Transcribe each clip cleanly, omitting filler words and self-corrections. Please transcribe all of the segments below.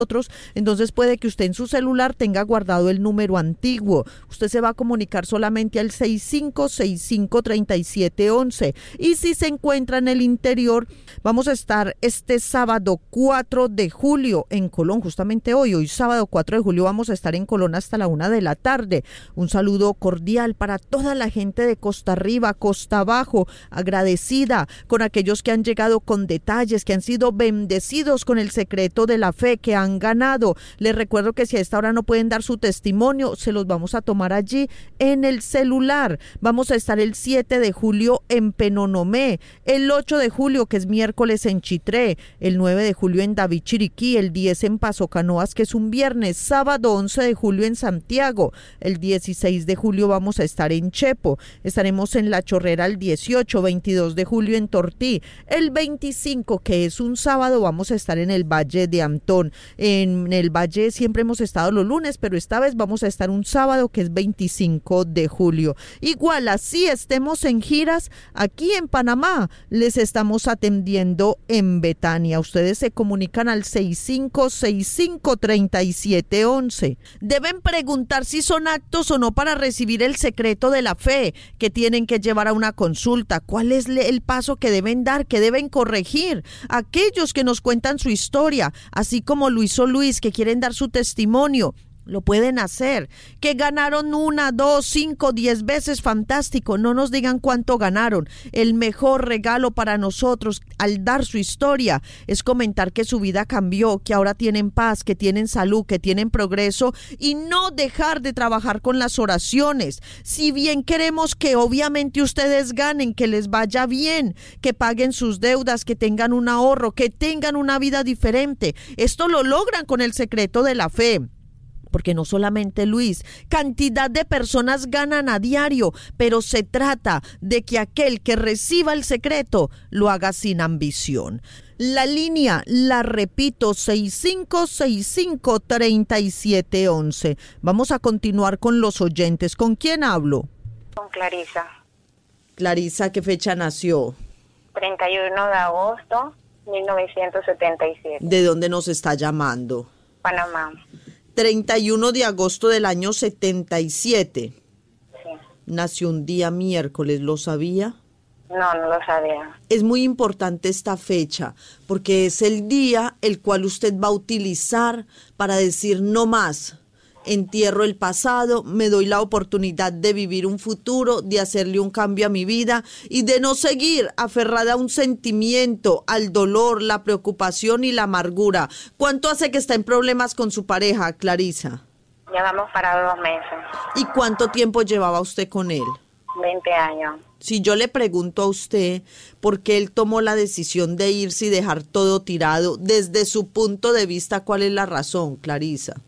nosotros, entonces puede que usted en su celular tenga guardado el número antiguo. Usted se va a comunicar solamente al 6565-3711 y si se encuentra en el interior, vamos a estar este sábado 4 de julio en Colón, justamente hoy sábado 4 de julio vamos a estar en Colón hasta la 1 de la tarde. Un saludo cordial para toda la gente de Costa Arriba, Costa Abajo, agradecida con aquellos que han llegado con detalles, que han sido bendecidos con el secreto de la fe, que han ganado. Les recuerdo que si a esta hora no pueden dar su testimonio, se los vamos a tomar allí en el celular. Vamos a estar el 7 de julio en Penonomé, el 8 de julio, que es miércoles, en Chitré, el 9 de julio en David Chiriquí, el 10 en Paso Canoas, que es un viernes, sábado 11 de julio en Santiago, el 16 de julio vamos a estar en Chepo, estaremos en La Chorrera el 18, 22 de julio en Tortí, el 25, que es un sábado, vamos a estar en el Valle de Antón. En el Valle siempre hemos estado los lunes, pero esta vez vamos a estar un sábado que es 25 de julio. Igual, así estemos en giras, aquí en Panamá les estamos atendiendo en Betania. Ustedes se comunican al 6565-3711. Deben preguntar si son aptos o no para recibir el secreto de la fe, que tienen que llevar a una consulta, cuál es el paso que deben dar, que deben corregir. Aquellos que nos cuentan su historia, así como Luis o Luis, que quieren dar su testimonio, lo pueden hacer. Que ganaron 1, 2, 5, 10 veces, fantástico. No nos digan cuánto ganaron. El mejor regalo para nosotros al dar su historia es comentar que su vida cambió, que ahora tienen paz, que tienen salud, que tienen progreso, y no dejar de trabajar con las oraciones. Si bien queremos que obviamente ustedes ganen, que les vaya bien, que paguen sus deudas, que tengan un ahorro, que tengan una vida diferente, esto lo logran con el secreto de la fe. Porque no solamente Luis, cantidad de personas ganan a diario, pero se trata de que aquel que reciba el secreto lo haga sin ambición. La línea, la repito, 6565-3711. Vamos a continuar con los oyentes. ¿Con quién hablo? Con Clarisa. Clarisa, ¿qué fecha nació? 31 de agosto, 1977. ¿De dónde nos está llamando? Panamá. 31 de agosto del año 77. Sí. Nació un día miércoles, ¿lo sabía? No, no lo sabía. Es muy importante esta fecha porque es el día el cual usted va a utilizar para decir no más. Entierro el pasado, me doy la oportunidad de vivir un futuro, de hacerle un cambio a mi vida y de no seguir aferrada a un sentimiento, al dolor, la preocupación y la amargura. ¿Cuánto hace que está en problemas con su pareja, Clarisa? Ya vamos para 2 meses. ¿Y cuánto tiempo llevaba usted con él? 20 años. Si yo le pregunto a usted por qué él tomó la decisión de irse y dejar todo tirado, desde su punto de vista, ¿cuál es la razón, Clarisa?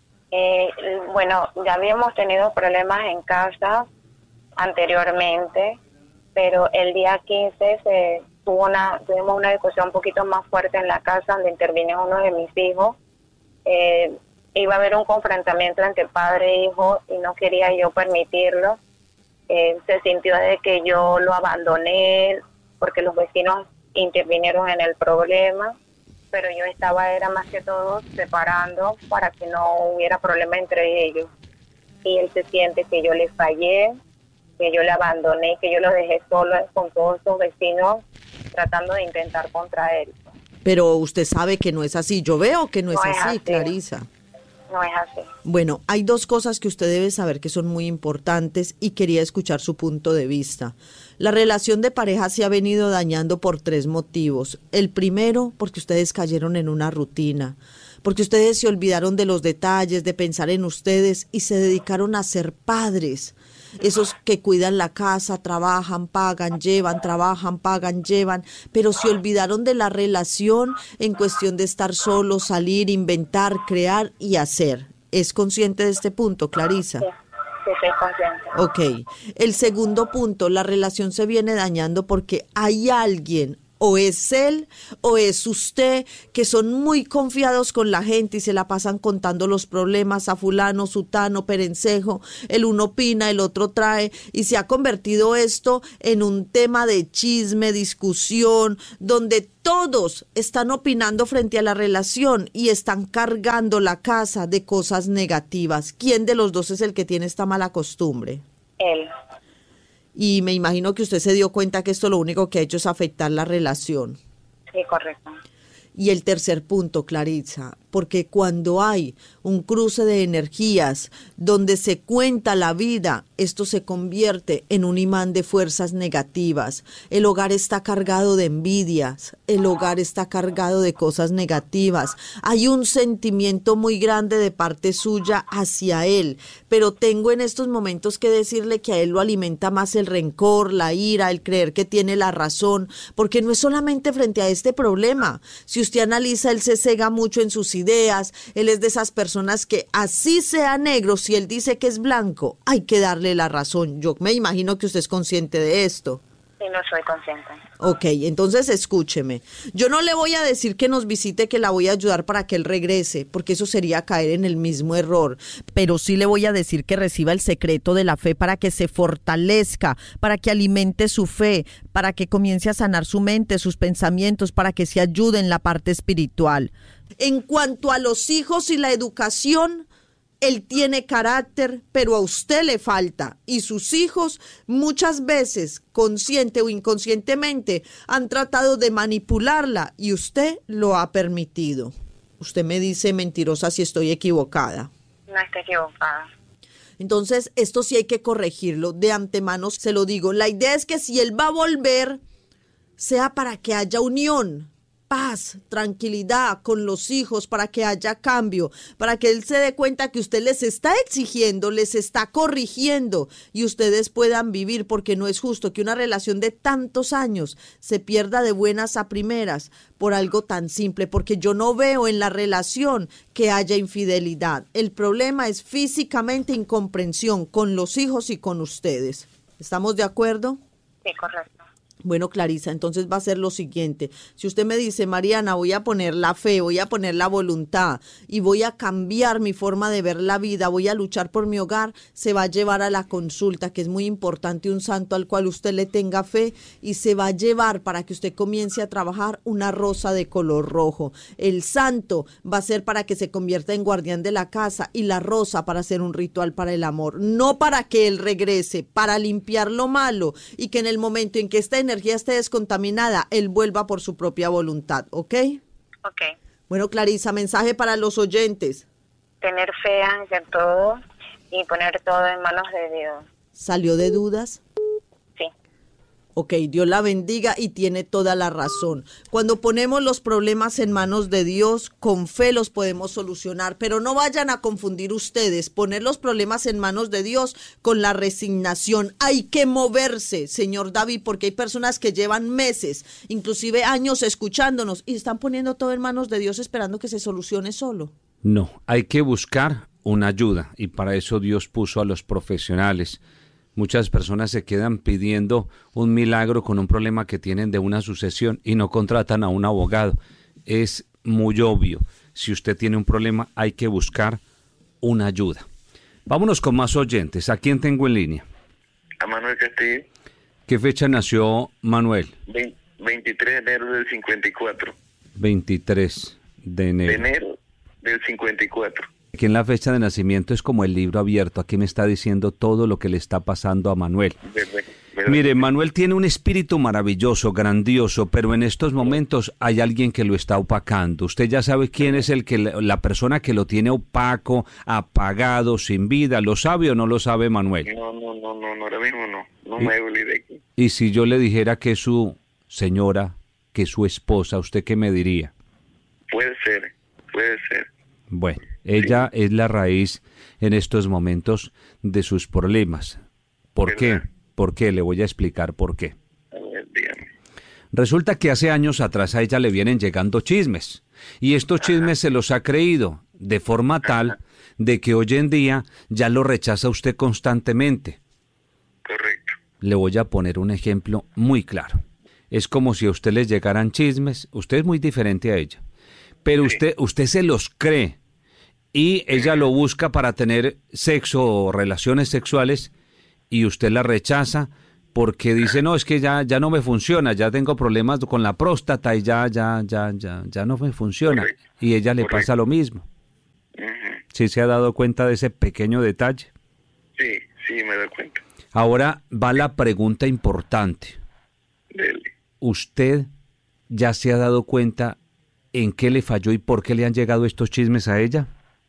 Bueno, ya habíamos tenido problemas en casa anteriormente, pero el día 15 tuvimos una discusión un poquito más fuerte en la casa, donde intervino uno de mis hijos. Iba a haber un confrontamiento entre padre e hijo y no quería yo permitirlo. Se sintió de que yo lo abandoné porque los vecinos intervinieron en el problema, pero yo era más que todo separando para que no hubiera problema entre ellos. Y él se siente que yo le fallé, que yo le abandoné, que yo lo dejé solo con todos sus vecinos tratando de intentar contra él. Pero usted sabe que no es así. Yo veo que no es así, Clarisa. No es así. Bueno, hay 2 cosas que usted debe saber que son muy importantes y quería escuchar su punto de vista. La relación de pareja se ha venido dañando por 3 motivos. El primero, porque ustedes cayeron en una rutina, porque ustedes se olvidaron de los detalles, de pensar en ustedes y se dedicaron a ser padres. Esos que cuidan la casa, trabajan, pagan, llevan, trabajan, pagan, llevan, pero se olvidaron de la relación en cuestión de estar solos, salir, inventar, crear y hacer. ¿Es consciente de este punto, Clarisa? Sí, soy consciente. Ok. El segundo punto, la relación se viene dañando porque hay alguien o es él o es usted, que son muy confiados con la gente y se la pasan contando los problemas a fulano, sutano, perencejo, el uno opina, el otro trae, y se ha convertido esto en un tema de chisme, discusión, donde todos están opinando frente a la relación y están cargando la casa de cosas negativas. ¿Quién de los dos es el que tiene esta mala costumbre? Él. Y me imagino que usted se dio cuenta que esto lo único que ha hecho es afectar la relación. Sí, correcto. Y el tercer punto, Clarisa, porque cuando hay un cruce de energías donde se cuenta la vida, esto se convierte en un imán de fuerzas negativas. El hogar está cargado de envidias, el hogar está cargado de cosas negativas. Hay un sentimiento muy grande de parte suya hacia él, pero tengo en estos momentos que decirle que a él lo alimenta más el rencor, la ira, el creer que tiene la razón, porque no es solamente frente a este problema. Si usted analiza, él se cega mucho en sus ideas, él es de esas personas que así sea negro, si él dice que es blanco, hay que darle la razón. Yo me imagino que usted es consciente de esto. Sí, no soy consciente. Ok, entonces escúcheme. Yo no le voy a decir que nos visite, que la voy a ayudar para que él regrese, porque eso sería caer en el mismo error. Pero sí le voy a decir que reciba el secreto de la fe para que se fortalezca, para que alimente su fe, para que comience a sanar su mente, sus pensamientos, para que se ayude en la parte espiritual. En cuanto a los hijos y la educación, él tiene carácter, pero a usted le falta. Y sus hijos muchas veces, consciente o inconscientemente, han tratado de manipularla y usted lo ha permitido. Usted me dice, mentirosa, si estoy equivocada. No estoy equivocada. Entonces, esto sí hay que corregirlo. De antemano se lo digo. La idea es que si él va a volver, sea para que haya unión, paz, tranquilidad con los hijos, para que haya cambio, para que él se dé cuenta que usted les está exigiendo, les está corrigiendo y ustedes puedan vivir, porque no es justo que una relación de tantos años se pierda de buenas a primeras por algo tan simple, porque yo no veo en la relación que haya infidelidad. El problema es físicamente incomprensión con los hijos y con ustedes. ¿Estamos de acuerdo? Sí, correcto. Bueno, Clarisa, entonces va a ser lo siguiente. Si usted me dice, Mariana, voy a poner la fe, voy a poner la voluntad y voy a cambiar mi forma de ver la vida, voy a luchar por mi hogar, se va a llevar a la consulta, que es muy importante, un santo al cual usted le tenga fe, y se va a llevar para que usted comience a trabajar una rosa de color rojo. El santo va a ser para que se convierta en guardián de la casa y la rosa para hacer un ritual para el amor, no para que él regrese, para limpiar lo malo y que en el momento en que esta energía esté descontaminada, él vuelva por su propia voluntad, ¿ok? Ok. Bueno, Clarisa, mensaje para los oyentes. Tener fe ante todo y poner todo en manos de Dios. ¿Salió de dudas? Sí. Ok, Dios la bendiga y tiene toda la razón. Cuando ponemos los problemas en manos de Dios, con fe los podemos solucionar, pero no vayan a confundir ustedes, poner los problemas en manos de Dios con la resignación. Hay que moverse, señor David, porque hay personas que llevan meses, inclusive años escuchándonos y están poniendo todo en manos de Dios esperando que se solucione solo. No, hay que buscar una ayuda y para eso Dios puso a los profesionales. Muchas personas se quedan pidiendo un milagro con un problema que tienen de una sucesión y no contratan a un abogado. Es muy obvio. Si usted tiene un problema, hay que buscar una ayuda. Vámonos con más oyentes. ¿A quién tengo en línea? A Manuel Castillo. ¿Qué fecha nació Manuel? 23 de enero del 54. 23 de enero. De enero del 54. Aquí en la fecha de nacimiento es como el libro abierto. Aquí me está diciendo todo lo que le está pasando a Manuel. ¿Verdad? Mire, Manuel tiene un espíritu maravilloso, grandioso, pero en estos momentos hay alguien que lo está opacando. Usted ya sabe quién es la persona que lo tiene opaco, apagado, sin vida. ¿Lo sabe o no lo sabe, Manuel? No, ahora mismo no. No me olvidé de aquí. Y si yo le dijera que es su señora, que es su esposa, ¿usted qué me diría? Puede ser. Bueno, ella es la raíz en estos momentos de sus problemas. ¿Por qué? ¿Por qué? Le voy a explicar por qué. A ver, dígame. Resulta que hace años atrás a ella le vienen llegando chismes y estos chismes se los ha creído de forma tal de que hoy en día ya lo rechaza usted constantemente. Correcto. Le voy a poner un ejemplo muy claro. es como si a usted le llegaran chismes. Usted es muy diferente a ella, pero usted se los cree y ella lo busca para tener sexo o relaciones sexuales y usted la rechaza porque dice, no, es que ya no me funciona, ya tengo problemas con la próstata y ya no me funciona. Correcto. Y ella le pasa lo mismo. ¿Sí se ha dado cuenta de ese pequeño detalle? Sí, me doy cuenta. Ahora va la pregunta importante. Dele. ¿Usted ya se ha dado cuenta en qué le falló y por qué le han llegado estos chismes a ella?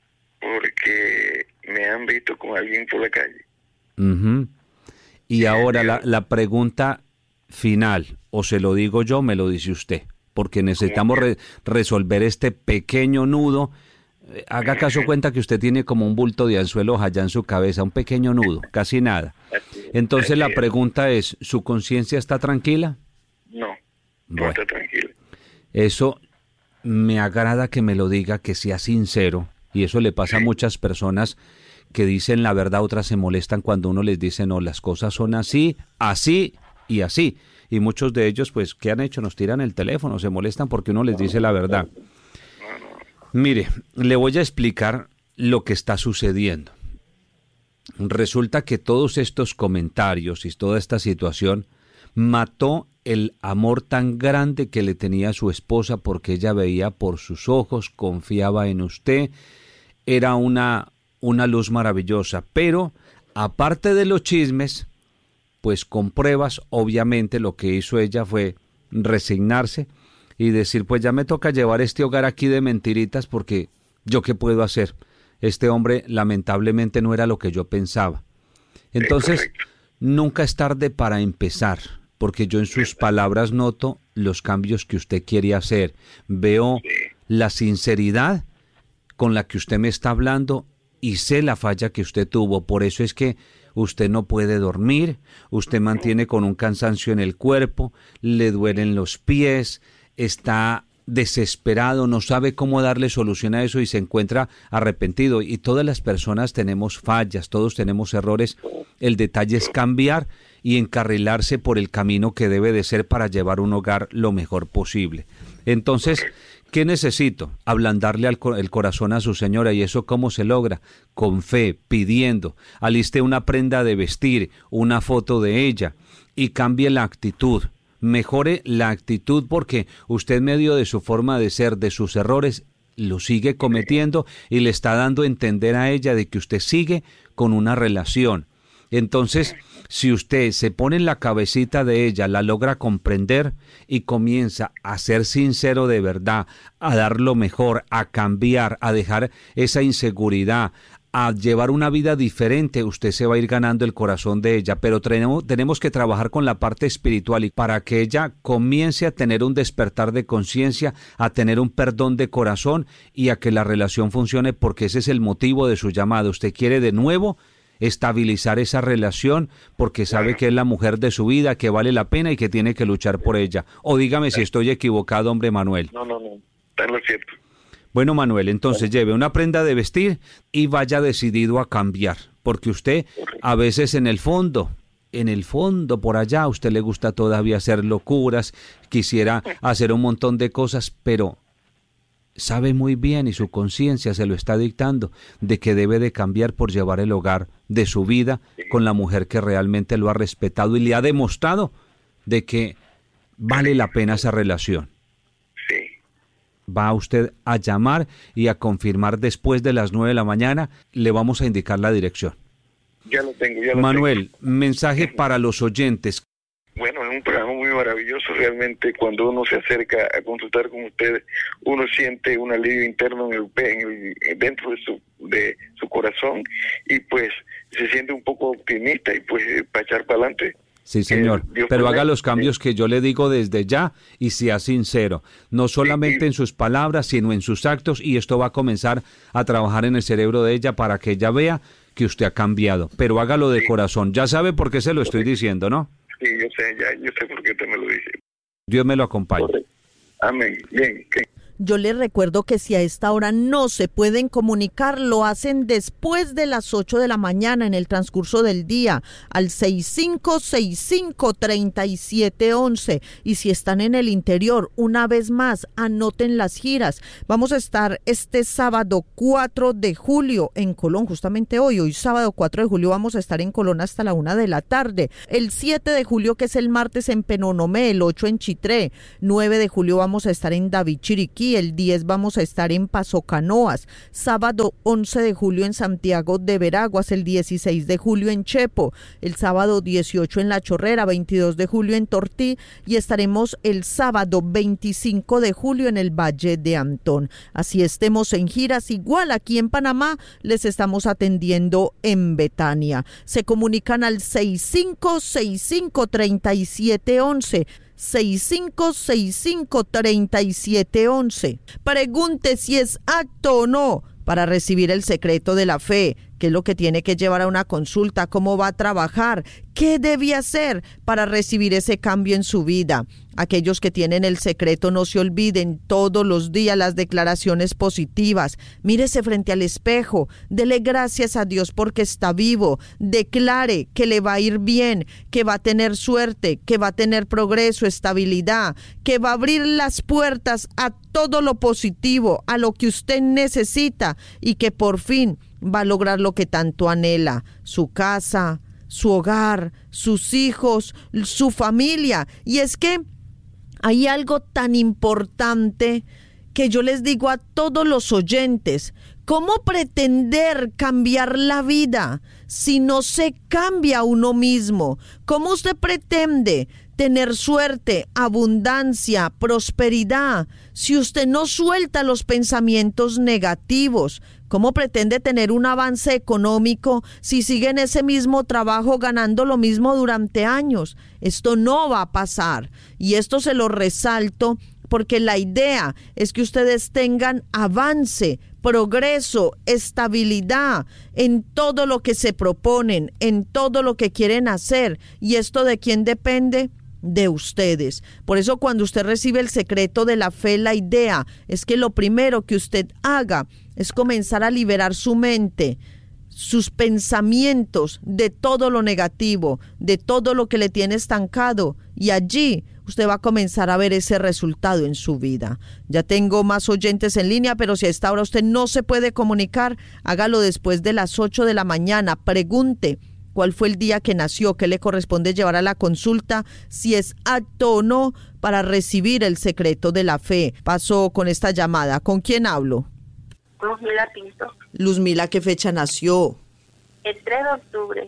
Porque me han visto con alguien por la calle. Ujú. Y ahora la pregunta final, o se lo digo yo, me lo dice usted, porque necesitamos resolver este pequeño nudo. Haga caso cuenta que usted tiene como un bulto de anzuelos allá en su cabeza, un pequeño nudo, casi nada. Entonces la pregunta es, ¿su conciencia está tranquila? No Bueno. está tranquila. Eso me agrada que me lo diga, que sea sincero, y eso le pasa a muchas personas que dicen la verdad, otras se molestan cuando uno les dice, no, las cosas son así, así y así. Y muchos de ellos, pues, ¿qué han hecho? Nos tiran el teléfono, se molestan porque uno les dice la verdad. Mire, le voy a explicar lo que está sucediendo. Resulta que todos estos comentarios y toda esta situación mató el amor tan grande que le tenía a su esposa porque ella veía por sus ojos, confiaba en usted, era una luz maravillosa. Pero, aparte de los chismes, pues con pruebas, obviamente lo que hizo ella fue resignarse y decir, pues ya me toca llevar este hogar aquí de mentiritas porque ¿yo qué puedo hacer? Este hombre lamentablemente no era lo que yo pensaba. Entonces, nunca es tarde para empezar, porque yo en sus palabras noto los cambios que usted quiere hacer. Veo la sinceridad con la que usted me está hablando y sé la falla que usted tuvo. Por eso es que usted no puede dormir, usted mantiene con un cansancio en el cuerpo, le duelen los pies, está desesperado, no sabe cómo darle solución a eso y se encuentra arrepentido. Y todas las personas tenemos fallas, todos tenemos errores. El detalle es cambiar y encarrilarse por el camino que debe de ser para llevar un hogar lo mejor posible. Entonces, ¿qué necesito? Ablandarle el corazón a su señora. ¿Y eso cómo se logra? Con fe, pidiendo. Aliste una prenda de vestir, una foto de ella y cambie la actitud. Mejore la actitud porque usted, en medio de su forma de ser, de sus errores, lo sigue cometiendo y le está dando a entender a ella de que usted sigue con una relación. Entonces, si usted se pone en la cabecita de ella, la logra comprender y comienza a ser sincero de verdad, a dar lo mejor, a cambiar, a dejar esa inseguridad, a llevar una vida diferente, usted se va a ir ganando el corazón de ella. Pero tenemos que trabajar con la parte espiritual y para que ella comience a tener un despertar de conciencia, a tener un perdón de corazón y a que la relación funcione, porque ese es el motivo de su llamado. Usted quiere de nuevo estabilizar esa relación porque sabe que es la mujer de su vida, que vale la pena y que tiene que luchar por ella. O dígame si estoy equivocado, hombre Manuel. No, está en lo cierto. Bueno, Manuel, entonces lleve una prenda de vestir y vaya decidido a cambiar, porque usted a veces en el fondo por allá, a usted le gusta todavía hacer locuras, quisiera hacer un montón de cosas, pero sabe muy bien y su conciencia se lo está dictando de que debe de cambiar por llevar el hogar de su vida con la mujer que realmente lo ha respetado y le ha demostrado de que vale la pena esa relación. Sí. Va usted a llamar y a confirmar después de las 9 de la mañana, le vamos a indicar la dirección. Ya lo tengo, Manuel, mensaje para los oyentes. Bueno, es un programa muy maravilloso realmente. Cuando uno se acerca a consultar con ustedes, uno siente un alivio interno dentro de su corazón y pues se siente un poco optimista y pues para echar para adelante. Sí, señor, pero haga los cambios que yo le digo desde ya y sea sincero, no solamente en sus palabras, sino en sus actos, y esto va a comenzar a trabajar en el cerebro de ella para que ella vea que usted ha cambiado, pero hágalo de corazón. Ya sabe por qué se lo estoy diciendo, ¿no? Sí, yo sé por qué te me lo dice. Dios me lo acompañe. Amén. Bien. Yo les recuerdo que si a esta hora no se pueden comunicar, lo hacen después de las 8 de la mañana en el transcurso del día al 6565-3711. Y si están en el interior, una vez más, anoten las giras. Vamos a estar este sábado 4 de julio en Colón, justamente hoy sábado 4 de julio vamos a estar en Colón hasta la 1 de la tarde. El 7 de julio, que es el martes, en Penonomé, el 8 en Chitré. 9 de julio vamos a estar en David Chiriquí. El 10 vamos a estar en Paso Canoas, sábado 11 de julio en Santiago de Veraguas, el 16 de julio en Chepo, el sábado 18 en La Chorrera, 22 de julio en Tortí y estaremos el sábado 25 de julio en el Valle de Antón. Así estemos en giras, igual aquí en Panamá les estamos atendiendo en Betania. Se comunican al 6565-3711. 6565-3711. Pregunte si es apto o no para recibir el secreto de la fe. ¿Qué es lo que tiene que llevar a una consulta? ¿Cómo va a trabajar? ¿Qué debe hacer para recibir ese cambio en su vida? Aquellos que tienen el secreto, no se olviden todos los días las declaraciones positivas. Mírese frente al espejo, dele gracias a Dios porque está vivo. Declare que le va a ir bien, que va a tener suerte, que va a tener progreso, estabilidad, que va a abrir las puertas a todo lo positivo, a lo que usted necesita y que por fin va a lograr lo que tanto anhela, su casa, su hogar, sus hijos, su familia. Y es que hay algo tan importante que yo les digo a todos los oyentes: ¿cómo pretender cambiar la vida si no se cambia uno mismo? ¿Cómo usted pretende tener suerte, abundancia, prosperidad si usted no suelta los pensamientos negativos? ¿Cómo pretende tener un avance económico si sigue en ese mismo trabajo ganando lo mismo durante años? Esto no va a pasar, y esto se lo resalto porque la idea es que ustedes tengan avance, progreso, estabilidad en todo lo que se proponen, en todo lo que quieren hacer. ¿Y esto de quién depende? De ustedes. Por eso cuando usted recibe el secreto de la fe, la idea es que lo primero que usted haga es comenzar a liberar su mente, sus pensamientos de todo lo negativo, de todo lo que le tiene estancado, y allí usted va a comenzar a ver ese resultado en su vida. Ya tengo más oyentes en línea, pero si a esta hora usted no se puede comunicar, hágalo después de las 8 de la mañana. Pregunte cuál fue el día que nació, qué le corresponde llevar a la consulta, si es apto o no para recibir el secreto de la fe. Paso con esta llamada. ¿Con quién hablo? Luzmila Pinto. Luzmila, ¿qué fecha nació? El 3 de octubre.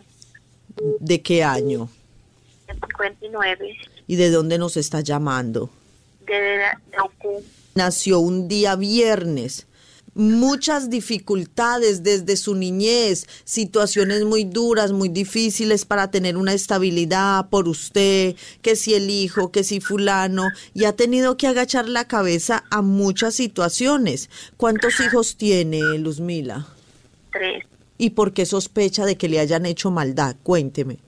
¿De qué año? El 59. ¿Y de dónde nos está llamando? De Ocú. Nació un día viernes. Muchas dificultades desde su niñez, situaciones muy duras, muy difíciles para tener una estabilidad por usted, que si el hijo, que si fulano, y ha tenido que agachar la cabeza a muchas situaciones. ¿Cuántos hijos tiene, Luzmila? 3. ¿Y por qué sospecha de que le hayan hecho maldad? Cuénteme.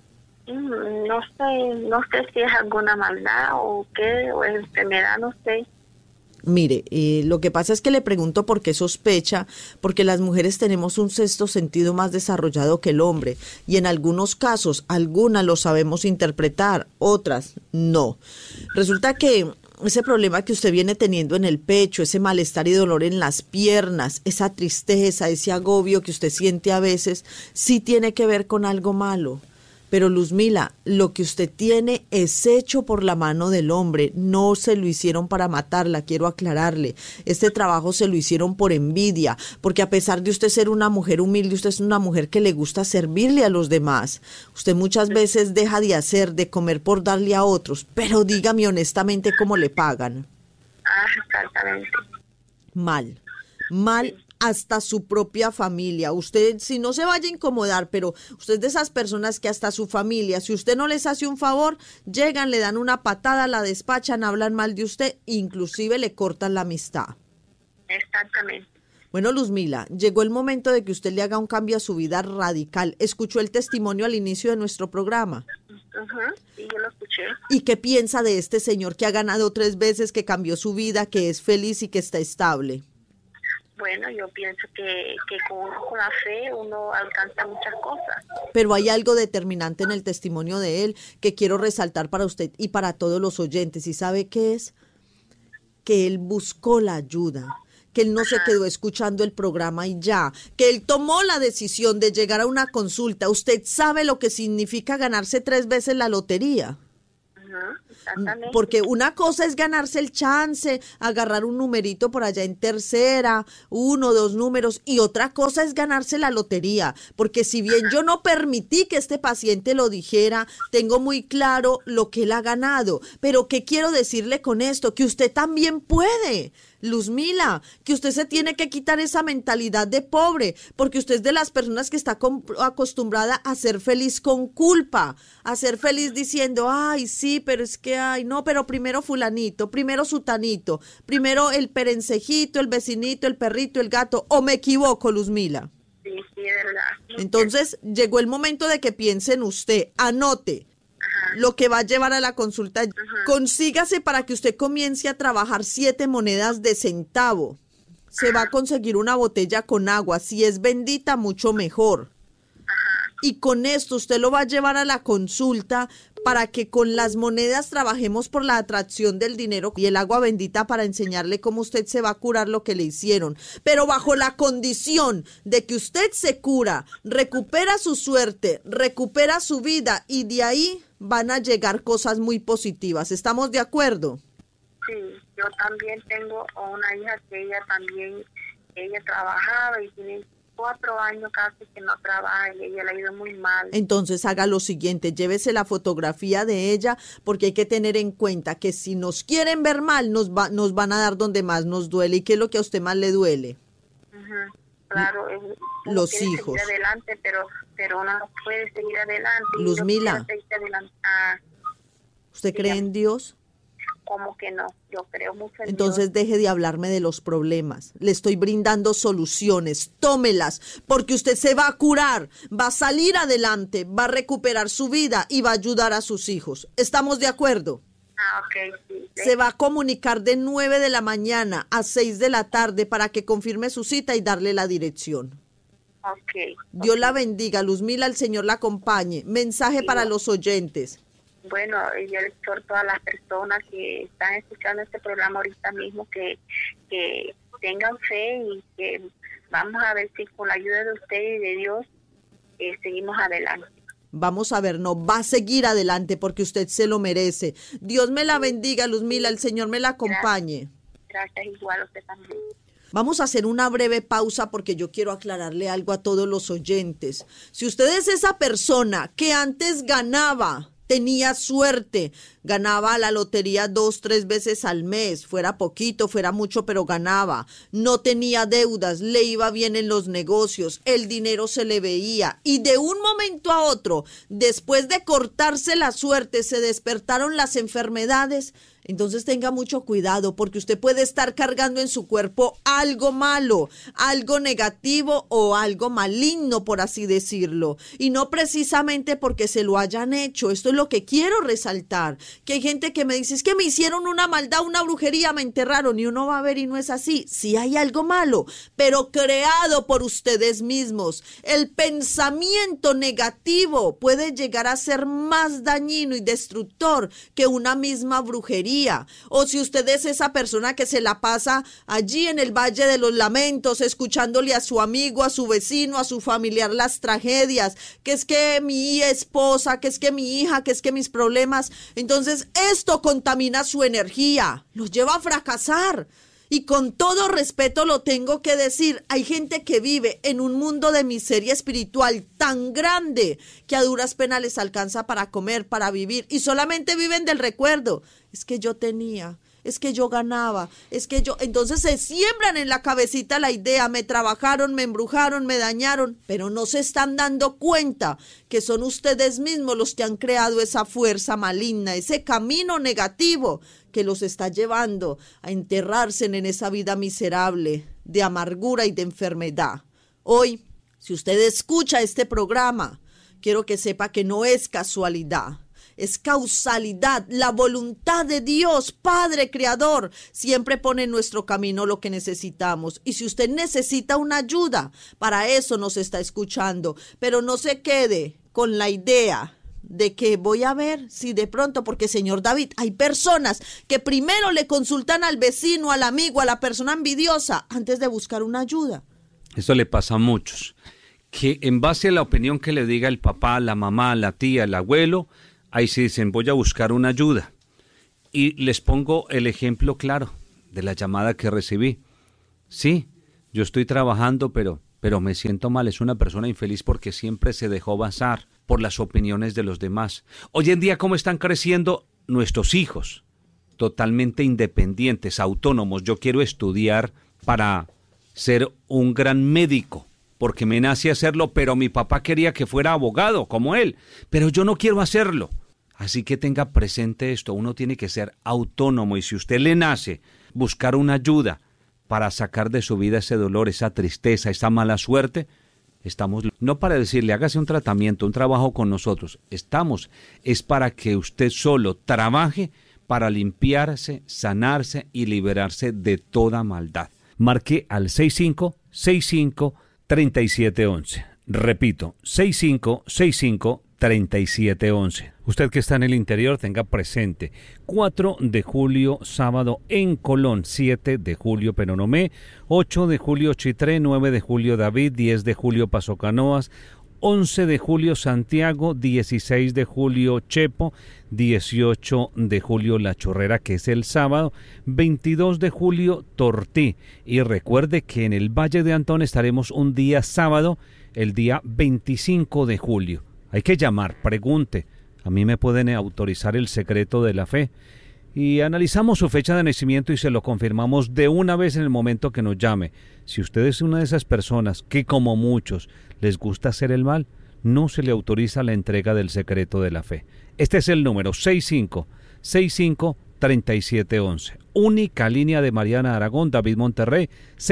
No sé si es alguna maldad o qué, o enfermedad, no sé. Mire, lo que pasa es que le pregunto por qué sospecha, porque las mujeres tenemos un sexto sentido más desarrollado que el hombre, y en algunos casos, algunas lo sabemos interpretar, otras no. Resulta que ese problema que usted viene teniendo en el pecho, ese malestar y dolor en las piernas, esa tristeza, ese agobio que usted siente a veces, sí tiene que ver con algo malo. Pero Luzmila, lo que usted tiene es hecho por la mano del hombre, no se lo hicieron para matarla, quiero aclararle. Este trabajo se lo hicieron por envidia, porque a pesar de usted ser una mujer humilde, usted es una mujer que le gusta servirle a los demás. Usted muchas veces deja de hacer, de comer por darle a otros, pero dígame honestamente cómo le pagan. Exactamente. Mal. Hasta su propia familia. Usted, si no se vaya a incomodar, pero usted es de esas personas que hasta su familia, si usted no les hace un favor, llegan, le dan una patada, la despachan, hablan mal de usted, inclusive le cortan la amistad. Exactamente. Bueno, Luzmila, llegó el momento de que usted le haga un cambio a su vida radical. ¿Escuchó el testimonio al inicio de nuestro programa? Sí, yo lo escuché. ¿Y qué piensa de este señor que ha ganado 3 veces, que cambió su vida, que es feliz y que está estable? Bueno, yo pienso que con la fe uno alcanza muchas cosas. Pero hay algo determinante en el testimonio de él que quiero resaltar para usted y para todos los oyentes. ¿Y sabe qué es? Que él buscó la ayuda, que él no se quedó escuchando el programa y ya, que él tomó la decisión de llegar a una consulta. ¿Usted sabe lo que significa ganarse 3 veces la lotería? Exactamente. Porque una cosa es ganarse el chance, agarrar un numerito por allá en tercera, 1, 2 números, y otra cosa es ganarse la lotería, porque si bien yo no permití que este paciente lo dijera, tengo muy claro lo que él ha ganado. Pero ¿qué quiero decirle con esto? Que usted también puede. Luzmila, que usted se tiene que quitar esa mentalidad de pobre, porque usted es de las personas que está acostumbrada a ser feliz con culpa, a ser feliz diciendo, ay, sí, pero es que, ay, no, pero primero fulanito, primero sutanito, primero el perencejito, el vecinito, el perrito, el gato, ¿o me equivoco, Luzmila? Sí, es verdad. Entonces, llegó el momento de que piense en usted, anote lo que va a llevar a la consulta. Consígase para que usted comience a trabajar 7 monedas de centavo. Se va a conseguir una botella con agua. Si es bendita, mucho mejor. Y con esto usted lo va a llevar a la consulta para que con las monedas trabajemos por la atracción del dinero y el agua bendita para enseñarle cómo usted se va a curar lo que le hicieron. Pero bajo la condición de que usted se cura, recupera su suerte, recupera su vida y de ahí van a llegar cosas muy positivas. ¿Estamos de acuerdo? Sí, yo también tengo una hija que ella trabajaba y tiene 4 años casi que no trabaja y ella le ha ido muy mal. Entonces haga lo siguiente, llévese la fotografía de ella, porque hay que tener en cuenta que si nos quieren ver mal, nos van a dar donde más nos duele. ¿Y qué es lo que a usted más le duele? Claro, los quiere hijos. Seguir adelante, pero uno no puede seguir adelante. Luzmila, ¿usted cree en Dios? ¿Cómo que no? Yo creo mucho en Entonces Dios. deje de hablarme de los problemas. Le estoy brindando soluciones. Tómelas, porque usted se va a curar, va a salir adelante, va a recuperar su vida y va a ayudar a sus hijos. ¿Estamos de acuerdo? Ok, sí. Se va a comunicar de 9 de la mañana a 6 de la tarde para que confirme su cita y darle la dirección. Ok. Dios la bendiga, Luzmila, el Señor la acompañe. Mensaje para los oyentes. Bueno, yo le exhorto a las personas que están escuchando este programa ahorita mismo que tengan fe y que vamos a ver si con la ayuda de usted y de Dios seguimos adelante. Vamos a ver, no, va a seguir adelante porque usted se lo merece. Dios me la bendiga, Luzmila, el Señor me la acompañe. Gracias, igual a usted también. Vamos a hacer una breve pausa porque yo quiero aclararle algo a todos los oyentes. Si usted es esa persona que antes ganaba, tenía suerte, ganaba la lotería 2, 3 veces al mes, fuera poquito, fuera mucho, pero ganaba, no tenía deudas, le iba bien en los negocios, el dinero se le veía y de un momento a otro, después de cortarse la suerte, se despertaron las enfermedades. Entonces tenga mucho cuidado porque usted puede estar cargando en su cuerpo algo malo, algo negativo o algo maligno, por así decirlo. Y no precisamente porque se lo hayan hecho. Esto es lo que quiero resaltar. Que hay gente que me dice, es que me hicieron una maldad, una brujería, me enterraron. Y uno va a ver y no es así. Sí hay algo malo, pero creado por ustedes mismos. El pensamiento negativo puede llegar a ser más dañino y destructor que una misma brujería. O si usted es esa persona que se la pasa allí en el Valle de los Lamentos, escuchándole a su amigo, a su vecino, a su familiar las tragedias, que es que mi esposa, que es que mi hija, que es que mis problemas, entonces esto contamina su energía, los lleva a fracasar. Y con todo respeto lo tengo que decir, hay gente que vive en un mundo de miseria espiritual tan grande que a duras penas les alcanza para comer, para vivir y solamente viven del recuerdo. Es que yo tenía, es que yo ganaba, es que yo... Entonces se siembran en la cabecita la idea, me trabajaron, me embrujaron, me dañaron, pero no se están dando cuenta que son ustedes mismos los que han creado esa fuerza maligna, ese camino negativo que los está llevando a enterrarse en esa vida miserable de amargura y de enfermedad. Hoy, si usted escucha este programa, quiero que sepa que no es casualidad. es causalidad. La voluntad de Dios, Padre Creador, siempre pone en nuestro camino lo que necesitamos. Y si usted necesita una ayuda, para eso nos está escuchando. Pero no se quede con la idea de que voy a ver si de pronto, porque señor David, hay personas que primero le consultan al vecino, al amigo, a la persona envidiosa, antes de buscar una ayuda. Esto le pasa a muchos, que en base a la opinión que le diga el papá, la mamá, la tía, el abuelo, ahí sí dicen, voy a buscar una ayuda. Y les pongo el ejemplo claro de la llamada que recibí. Sí, yo estoy trabajando, pero me siento mal, es una persona infeliz porque siempre se dejó basar por las opiniones de los demás. Hoy en día, ¿cómo están creciendo nuestros hijos? Totalmente independientes, autónomos. Yo quiero estudiar para ser un gran médico, porque me nace hacerlo, pero mi papá quería que fuera abogado, como él, pero yo no quiero hacerlo. Así que tenga presente esto, uno tiene que ser autónomo, y si usted le nace buscar una ayuda para sacar de su vida ese dolor, esa tristeza, esa mala suerte, estamos, no para decirle hágase un tratamiento, un trabajo con nosotros, es para que usted solo trabaje para limpiarse, sanarse y liberarse de toda maldad. Marque al 6565-3711. Repito, 6565-3711. Usted que está en el interior, tenga presente, 4 de julio, sábado en Colón, 7 de julio Penonomé, 8 de julio Chitré, 9 de julio David, 10 de julio Paso Canoas, 11 de julio Santiago, 16 de julio Chepo, 18 de julio La Chorrera, que es el sábado, 22 de julio Tortí. Y recuerde que en el Valle de Antón estaremos un día sábado, el día 25 de julio. Hay que llamar, pregunte. A mí me pueden autorizar el secreto de la fe. Y analizamos su fecha de nacimiento y se lo confirmamos de una vez en el momento que nos llame. Si usted es una de esas personas que, como muchos, les gusta hacer el mal, no se le autoriza la entrega del secreto de la fe. Este es el número 6565-3711. Única línea de Mariana Aragón, David Monterrey,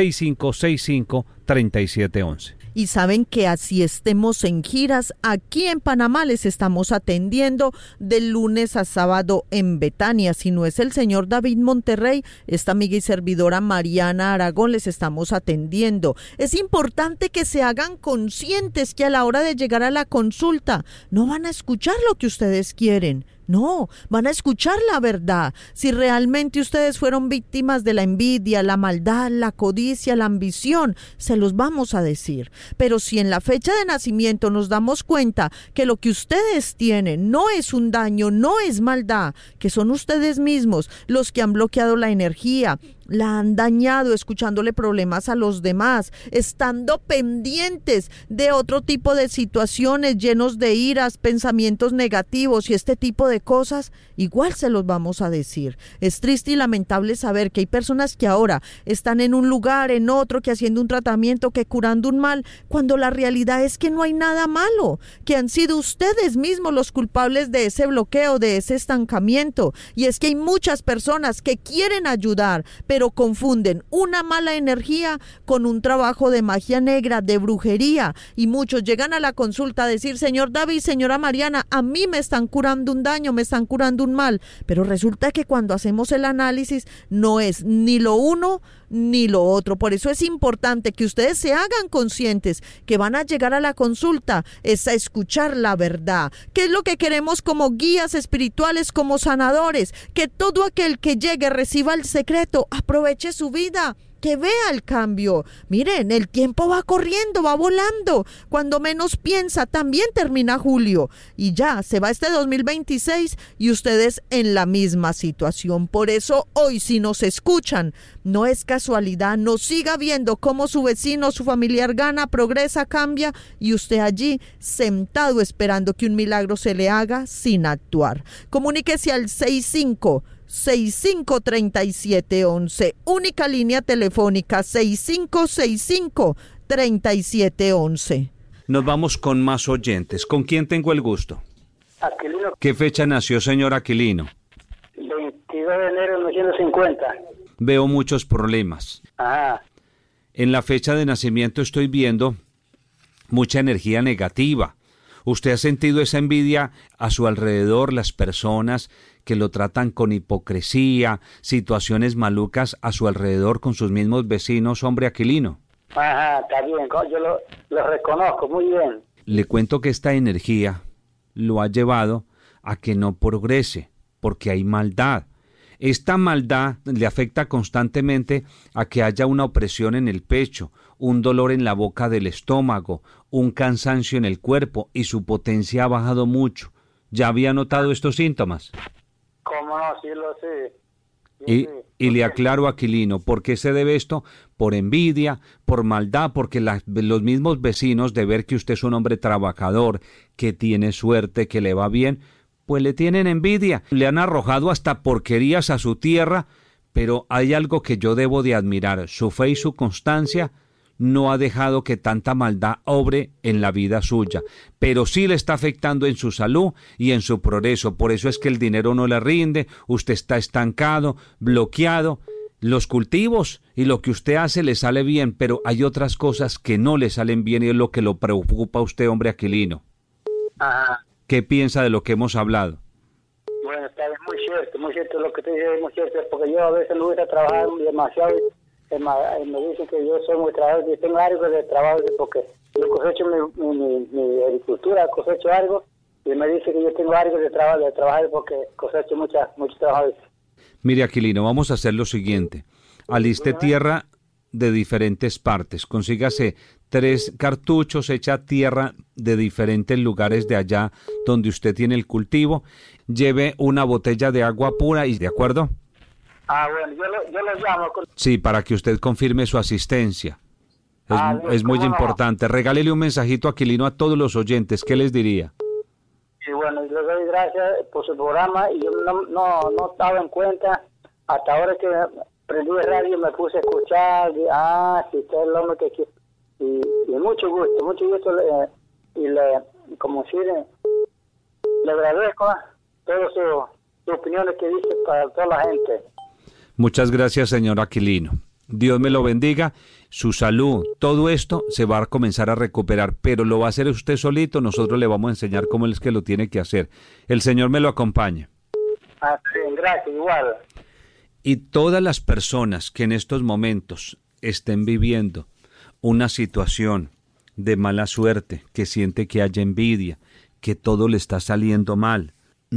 6565-3711. Y saben que así estemos en giras, aquí en Panamá les estamos atendiendo de lunes a sábado en Betania. Si no es el señor David Monterrey, esta amiga y servidora Mariana Aragón les estamos atendiendo. Es importante que se hagan conscientes que a la hora de llegar a la consulta no van a escuchar lo que ustedes quieren. No, van a escuchar la verdad. Si realmente ustedes fueron víctimas de la envidia, la maldad, la codicia, la ambición, se los vamos a decir. Pero si en la fecha de nacimiento nos damos cuenta que lo que ustedes tienen no es un daño, no es maldad, que son ustedes mismos los que han bloqueado la energía, la han dañado escuchándole problemas a los demás, estando pendientes de otro tipo de situaciones llenos de iras, pensamientos negativos y este tipo de cosas, igual se los vamos a decir. Es triste y lamentable saber que hay personas que ahora están en un lugar, en otro, que haciendo un tratamiento, que curando un mal, cuando la realidad es que no hay nada malo, que han sido ustedes mismos los culpables de ese bloqueo, de ese estancamiento. Y es que hay muchas personas que quieren ayudar, pero confunden una mala energía con un trabajo de magia negra, de brujería, y muchos llegan a la consulta a decir, señor David, señora Mariana, a mí me están curando un daño, me están curando un mal, pero resulta que cuando hacemos el análisis no es ni lo uno ni lo otro. Por eso es importante que ustedes se hagan conscientes que van a llegar a la consulta es a escuchar la verdad. ¿Qué es lo que queremos como guías espirituales, como sanadores? Que todo aquel que llegue reciba el secreto, aproveche su vida, que vea el cambio. Miren, el tiempo va corriendo, va volando. Cuando menos piensa, también termina julio. Y ya, se va este 2026 y ustedes en la misma situación. Por eso, hoy, si nos escuchan, no es casualidad. No siga viendo cómo su vecino, su familiar gana, progresa, cambia, y usted allí, sentado, esperando que un milagro se le haga sin actuar. Comuníquese al 653711, única línea telefónica 6565-3711. Nos vamos con más oyentes. ¿Con quién tengo el gusto? Aquilino. ¿Qué fecha nació, señor Aquilino? 22 de enero de 1950. Veo muchos problemas. Ajá. En la fecha de nacimiento estoy viendo mucha energía negativa. ¿Usted ha sentido esa envidia a su alrededor, las personas que lo tratan con hipocresía, situaciones malucas a su alrededor con sus mismos vecinos, hombre Aquilino? Ajá, está bien, yo lo reconozco muy bien. Le cuento que esta energía lo ha llevado a que no progrese, porque hay maldad. Esta maldad le afecta constantemente a que haya una opresión en el pecho, un dolor en la boca del estómago, un cansancio en el cuerpo y su potencia ha bajado mucho. ¿Ya había notado estos síntomas? ¿Cómo no? Sí lo sé. Y le aclaro, Aquilino, ¿por qué se debe esto? Por envidia, por maldad, porque los mismos vecinos, de ver que usted es un hombre trabajador, que tiene suerte, que le va bien, pues le tienen envidia, le han arrojado hasta porquerías a su tierra, pero hay algo que yo debo de admirar, su fe y su constancia no ha dejado que tanta maldad obre en la vida suya, pero sí le está afectando en su salud y en su progreso, por eso es que el dinero no le rinde, usted está estancado, bloqueado, los cultivos y lo que usted hace le sale bien, pero hay otras cosas que no le salen bien y es lo que lo preocupa a usted, hombre Aquilino. Ajá. ¿Qué piensa de lo que hemos hablado? Bueno, está bien, muy cierto lo que te dices, muy cierto, porque yo a veces me gusta trabajar demasiado, me dicen que yo soy muy trabajador, yo tengo algo de trabajo, porque yo cosecho mi agricultura, cosecho algo, y me dice que yo tengo algo de trabajar porque cosecho mucho trabajo. Mire, Aquilino, vamos a hacer lo siguiente, aliste tierra de diferentes partes, consígase 3 cartuchos, echa tierra de diferentes lugares de allá donde usted tiene el cultivo, lleve una botella de agua pura y ¿de acuerdo? Ah, bueno, yo lo llamo. Sí, para que usted confirme su asistencia. Es muy importante. Regálele un mensajito, Aquilino, a todos los oyentes. ¿Qué les diría? Sí, bueno, le doy gracias por su programa y yo no estaba en cuenta hasta ahora que prendí el radio y me puse a escuchar. Sí, usted es el hombre que quiere. Y mucho gusto, como si le agradezco todas sus opiniones que dice para toda la gente. Muchas gracias, señor Aquilino. Dios me lo bendiga, su salud, todo esto se va a comenzar a recuperar, pero lo va a hacer usted solito, nosotros le vamos a enseñar cómo es que lo tiene que hacer. El Señor me lo acompañe. Bien, gracias, igual. Y todas las personas que en estos momentos estén viviendo una situación de mala suerte, que siente que haya envidia, que todo le está saliendo mal,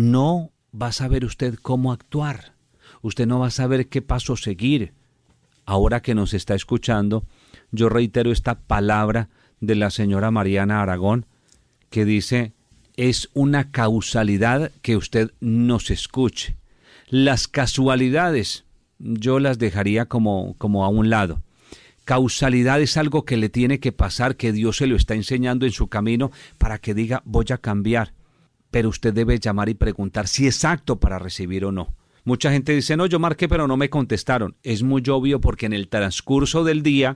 no va a saber usted cómo actuar. Usted no va a saber qué paso seguir. Ahora que nos está escuchando, yo reitero esta palabra de la señora Mariana Aragón, que dice, es una causalidad que usted nos escuche. Las casualidades, yo las dejaría como a un lado. Causalidad es algo que le tiene que pasar, que Dios se lo está enseñando en su camino para que diga, voy a cambiar. Pero usted debe llamar y preguntar si es apto para recibir o no. Mucha gente dice, no, yo marqué pero no me contestaron. Es muy obvio porque en el transcurso del día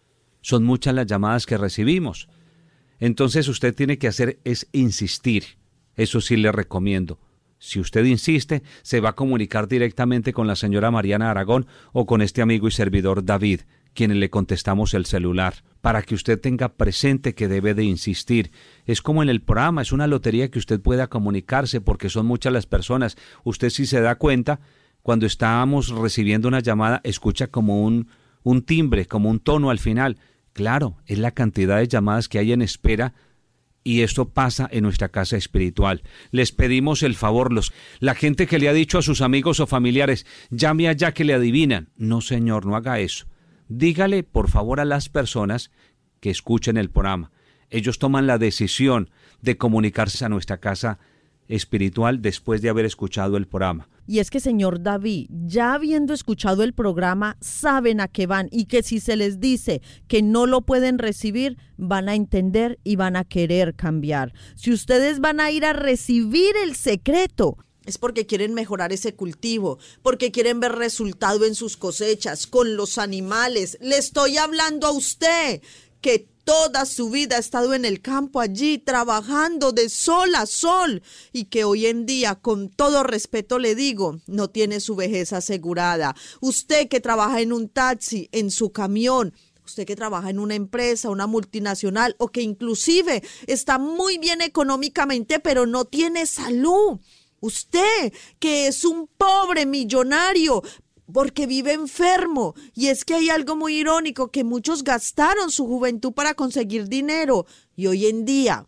son muchas las llamadas que recibimos. Entonces usted tiene que hacer es insistir. Eso sí le recomiendo. Si usted insiste, se va a comunicar directamente con la señora Mariana Aragón o con este amigo y servidor David, quienes le contestamos el celular, para que usted tenga presente que debe de insistir. Es como en el programa, es una lotería que usted pueda comunicarse porque son muchas las personas. Usted si se da cuenta, cuando estábamos recibiendo una llamada, escucha como un timbre, como un tono al final. Claro, es la cantidad de llamadas que hay en espera y esto pasa en nuestra casa espiritual. Les pedimos el favor, la gente que le ha dicho a sus amigos o familiares, llame allá que le adivinan. No, señor, no haga eso. Dígale, por favor, a las personas que escuchen el programa. Ellos toman la decisión de comunicarse a nuestra casa espiritual después de haber escuchado el programa. Y es que, señor David, ya habiendo escuchado el programa, saben a qué van y que si se les dice que no lo pueden recibir, van a entender y van a querer cambiar. Si ustedes van a ir a recibir el secreto, es porque quieren mejorar ese cultivo, porque quieren ver resultado en sus cosechas, con los animales. Le estoy hablando a usted que toda su vida ha estado en el campo allí trabajando de sol a sol y que hoy en día, con todo respeto le digo, no tiene su vejez asegurada. Usted que trabaja en un taxi, en su camión, usted que trabaja en una empresa, una multinacional, o que inclusive está muy bien económicamente, pero no tiene salud. Usted que es un pobre millonario, porque vive enfermo. Y es que hay algo muy irónico, que muchos gastaron su juventud para conseguir dinero y hoy en día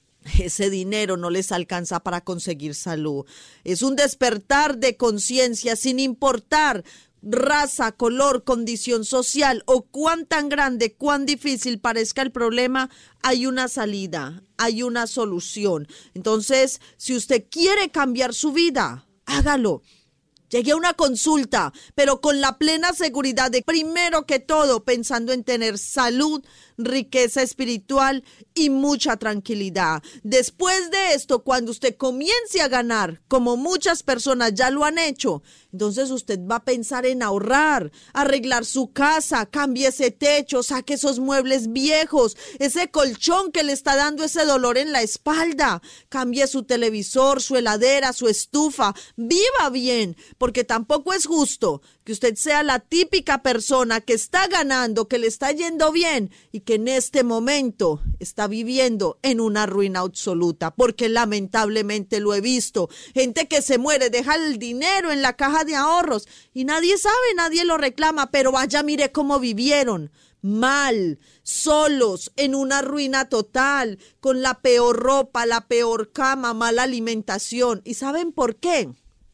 ese dinero no les alcanza para conseguir salud. Es un despertar de conciencia sin importar raza, color, condición social o cuán tan grande, cuán difícil parezca el problema, hay una salida, hay una solución. Entonces, si usted quiere cambiar su vida, hágalo. Llegué a una consulta, pero con la plena seguridad de, primero que todo, pensando en tener salud, riqueza espiritual y mucha tranquilidad. Después de esto, cuando usted comience a ganar, como muchas personas ya lo han hecho, entonces usted va a pensar en ahorrar, arreglar su casa, cambie ese techo, saque esos muebles viejos, ese colchón que le está dando ese dolor en la espalda, cambie su televisor, su heladera, su estufa, viva bien, porque tampoco es justo que usted sea la típica persona que está ganando, que le está yendo bien y que en este momento está viviendo en una ruina absoluta, porque lamentablemente lo he visto, gente que se muere, deja el dinero en la caja de ahorros y nadie sabe, nadie lo reclama, pero vaya, mire cómo vivieron. Mal, solos, en una ruina total, con la peor ropa, la peor cama, mala alimentación. ¿Y saben por qué?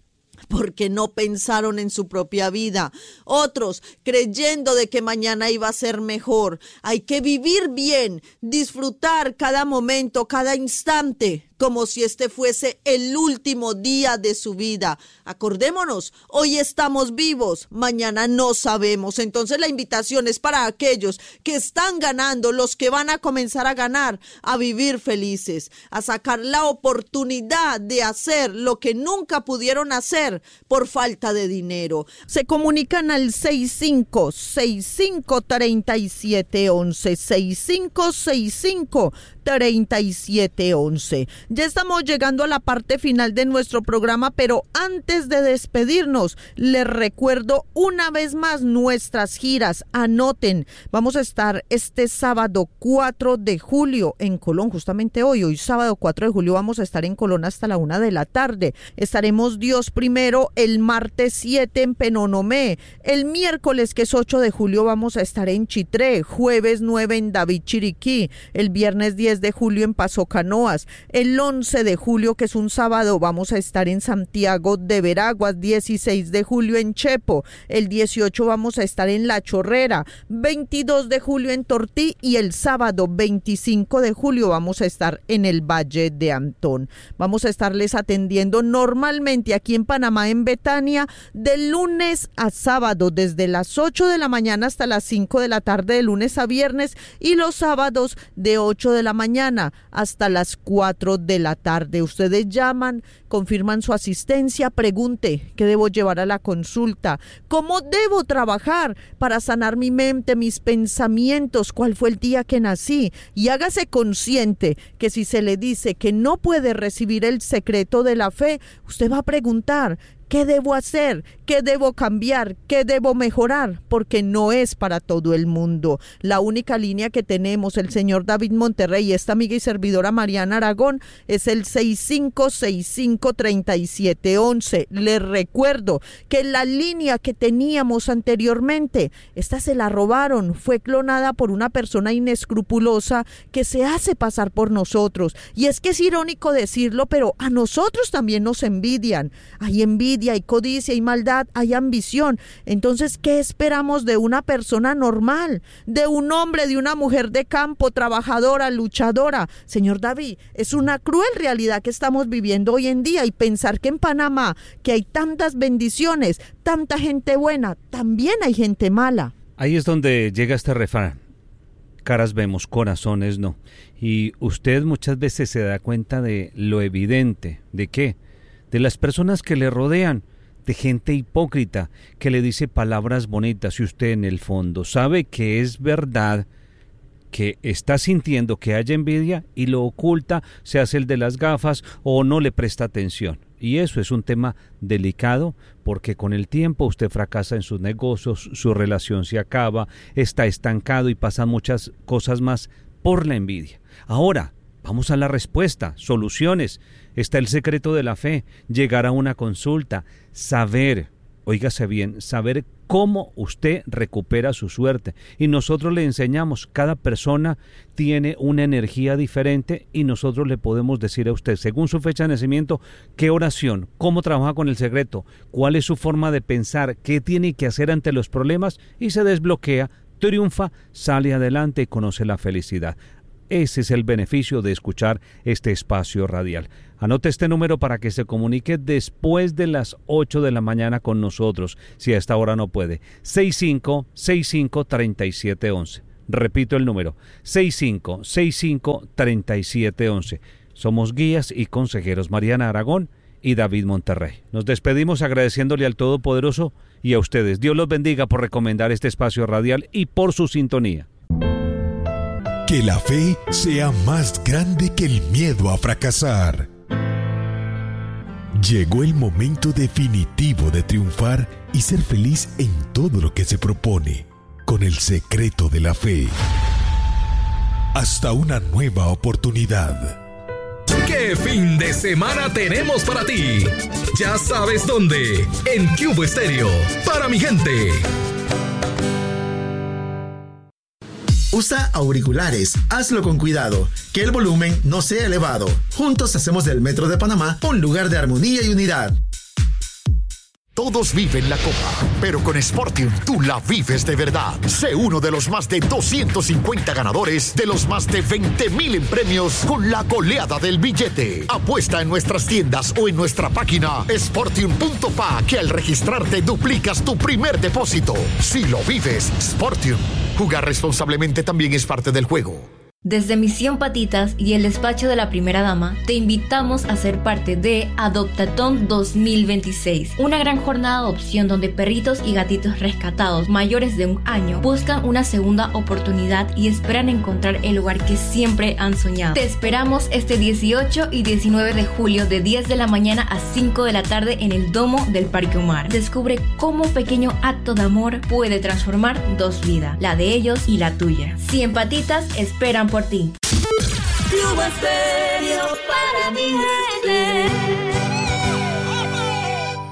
Porque no pensaron en su propia vida. Otros creyendo de que mañana iba a ser mejor. Hay que vivir bien, disfrutar cada momento, cada instante, como si este fuese el último día de su vida. Acordémonos, hoy estamos vivos, mañana no sabemos. Entonces la invitación es para aquellos que están ganando, los que van a comenzar a ganar, a vivir felices, a sacar la oportunidad de hacer lo que nunca pudieron hacer por falta de dinero. Se comunican al 6565-3711, 6565-3711. Ya estamos llegando a la parte final de nuestro programa, pero antes de despedirnos, les recuerdo una vez más nuestras giras. Anoten, vamos a estar este sábado 4 de julio en Colón, justamente hoy sábado 4 de julio vamos a estar en Colón hasta la 1 de la tarde. Estaremos Dios primero el martes 7 en Penonomé, el miércoles que es 8 de julio vamos a estar en Chitré, jueves 9 en David Chiriquí, el viernes 10 de julio en Paso Canoas, el 11 de julio, que es un sábado, vamos a estar en Santiago de Veraguas, 16 de julio en Chepo, el 18 vamos a estar en La Chorrera, 22 de julio en Tortí y el sábado 25 de julio vamos a estar en el Valle de Antón. Vamos a estarles atendiendo normalmente aquí en Panamá, en Betania, de lunes a sábado, desde las 8 de la mañana hasta las 5 de la tarde, de lunes a viernes, y los sábados de 8 de la mañana hasta las 4 de la tarde. Ustedes llaman, confirman su asistencia, pregunte qué debo llevar a la consulta, cómo debo trabajar para sanar mi mente, mis pensamientos, cuál fue el día que nací, y hágase consciente que si se le dice que no puede recibir el secreto de la fe, usted va a preguntar: ¿qué debo hacer? ¿Qué debo cambiar? ¿Qué debo mejorar? Porque no es para todo el mundo. La única línea que tenemos, el señor David Monterrey y esta amiga y servidora Mariana Aragón, es el 6565-3711. Les recuerdo que la línea que teníamos anteriormente, esta se la robaron, fue clonada por una persona inescrupulosa que se hace pasar por nosotros. Y es que es irónico decirlo, pero a nosotros también nos envidian. Hay envidia, hay codicia, hay maldad, hay ambición. Entonces, ¿qué esperamos de una persona normal? De un hombre, de una mujer de campo, trabajadora, luchadora. Señor David, es una cruel realidad que estamos viviendo hoy en día, y pensar que en Panamá, que hay tantas bendiciones, tanta gente buena, también hay gente mala. Ahí es donde llega este refrán: caras vemos, corazones no. Y usted muchas veces se da cuenta de lo evidente. ¿De qué? De las personas que le rodean, de gente hipócrita que le dice palabras bonitas y usted en el fondo sabe que es verdad, que está sintiendo que haya envidia y lo oculta, se hace el de las gafas o no le presta atención. Y eso es un tema delicado porque con el tiempo usted fracasa en sus negocios, su relación se acaba, está estancado y pasan muchas cosas más por la envidia. Ahora, vamos a la respuesta, soluciones. Está el secreto de la fe, llegar a una consulta, saber, óigase bien, saber cómo usted recupera su suerte. Y nosotros le enseñamos, cada persona tiene una energía diferente y nosotros le podemos decir a usted, según su fecha de nacimiento, qué oración, cómo trabaja con el secreto, cuál es su forma de pensar, qué tiene que hacer ante los problemas y se desbloquea, triunfa, sale adelante y conoce la felicidad. Ese es el beneficio de escuchar este espacio radial. Anote este número para que se comunique después de las 8 de la mañana con nosotros, si a esta hora no puede. 6565-3711. Repito el número, 6565-3711. Somos guías y consejeros Mariana Aragón y David Monterrey. Nos despedimos agradeciéndole al Todopoderoso y a ustedes. Dios los bendiga por recomendar este espacio radial y por su sintonía. Que la fe sea más grande que el miedo a fracasar. Llegó el momento definitivo de triunfar y ser feliz en todo lo que se propone, con el secreto de la fe. Hasta una nueva oportunidad. ¿Qué fin de semana tenemos para ti? Ya sabes dónde, en Cubo Estéreo, para mi gente. Usa auriculares, hazlo con cuidado, que el volumen no sea elevado. Juntos hacemos del Metro de Panamá un lugar de armonía y unidad. Todos viven la copa, pero con Sportium tú la vives de verdad. Sé uno de los más de 250 ganadores de los más de 20,000 en premios con la goleada del billete. Apuesta en nuestras tiendas o en nuestra página sportium.pa, que al registrarte duplicas tu primer depósito. Si lo vives, Sportium. Jugar responsablemente también es parte del juego. Desde Misión Patitas y el despacho de la primera dama, te invitamos a ser parte de Adoptatón 2026, una gran jornada de adopción donde perritos y gatitos rescatados mayores de 1 año buscan una segunda oportunidad y esperan encontrar el hogar que siempre han soñado. Te esperamos este 18 y 19 de julio de 10 de la mañana a 5 de la tarde en el Domo del Parque Omar. Descubre cómo un pequeño acto de amor puede transformar 2 vidas, la de ellos y la tuya. 100 patitas esperan por ti. Cubo Estéreo para mi gente.